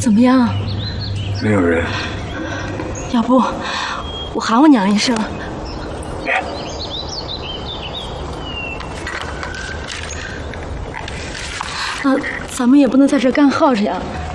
怎么样？ 没有人。 要不我喊我娘一声？ 别。 咱们也不能在这干耗着呀。